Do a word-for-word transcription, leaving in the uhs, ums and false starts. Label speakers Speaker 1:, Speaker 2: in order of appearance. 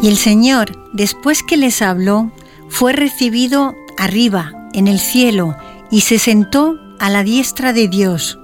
Speaker 1: Y el Señor, después que les habló, fue recibido arriba, en el cielo, y se sentó a la diestra de Dios.